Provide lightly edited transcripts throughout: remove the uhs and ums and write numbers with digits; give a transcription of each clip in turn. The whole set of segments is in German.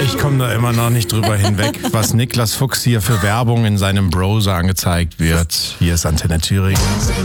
Ich komme da immer noch nicht drüber hinweg, was Niklas Fuchs hier für Werbung in seinem Browser angezeigt wird. Hier ist Antenne Thüringen.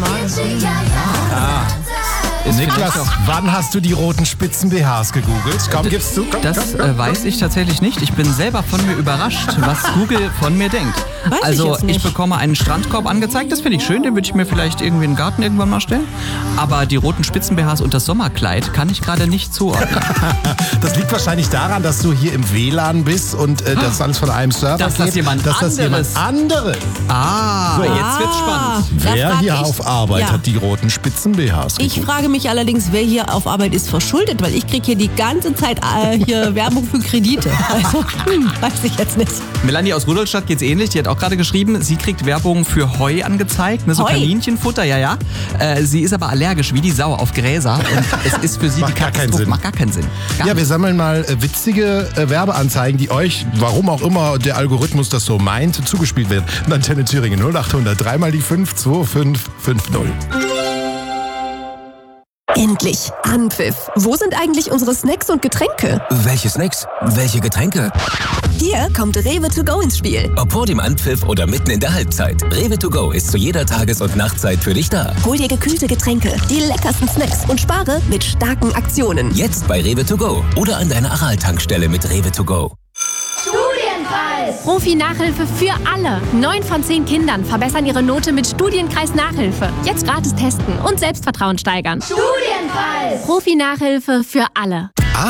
Niklas, wann hast du die roten Spitzen-BHs gegoogelt? Komm, gibst du. Komm, weiß ich tatsächlich nicht. Ich bin selber von mir überrascht, was Google von mir denkt. Ich bekomme einen Strandkorb angezeigt, das finde ich schön, den würde ich mir vielleicht irgendwie in den Garten irgendwann mal stellen. Aber die roten Spitzen-BHs und das Sommerkleid kann ich gerade nicht zuordnen. Das liegt wahrscheinlich daran, dass du hier im WLAN bist und das alles von einem Server dass geht. Das jemand anderes. Ah, so, jetzt wird's spannend. Wer hier auf Arbeit hat die roten Spitzen-BHs gegoogelt? Ich frage mich allerdings, wer hier auf Arbeit ist verschuldet, weil ich kriege hier die ganze Zeit hier Werbung für Kredite. Also, weiß ich jetzt nicht. Melanie aus Rudolstadt geht's ähnlich, die hat auch gerade geschrieben, sie kriegt Werbung für Heu angezeigt, ne, so Heu? Kaninchenfutter, ja. Sie ist aber allergisch wie die Sau auf Gräser und es ist für sie Macht die gar keinen Katastrophe. Sinn. Macht gar keinen Sinn. Ja, wir sammeln mal witzige Werbeanzeigen, die euch, warum auch immer der Algorithmus das so meint, zugespielt werden. Antenne Thüringen 0800 3 mal die 5 2550. Endlich Anpfiff. Wo sind eigentlich unsere Snacks und Getränke? Welche Snacks? Welche Getränke? Hier kommt Rewe to go ins Spiel. Ob vor dem Anpfiff oder mitten in der Halbzeit. Rewe to go ist zu jeder Tages- und Nachtzeit für dich da. Hol dir gekühlte Getränke, die leckersten Snacks und spare mit starken Aktionen. Jetzt bei Rewe to go oder an deiner Aral-Tankstelle mit Rewe to go. Profi-Nachhilfe für alle. 9 von 10 Kindern verbessern ihre Note mit Studienkreis-Nachhilfe. Jetzt gratis testen und Selbstvertrauen steigern. Studienpreis! Profi-Nachhilfe für alle.